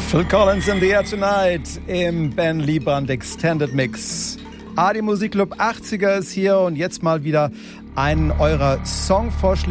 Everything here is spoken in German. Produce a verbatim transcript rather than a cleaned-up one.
Phil Collins in the Air Tonight im Ben Liebrandt Extended Mix. A D Musikclub achtziger ist hier und jetzt mal wieder einen eurer Songvorschläge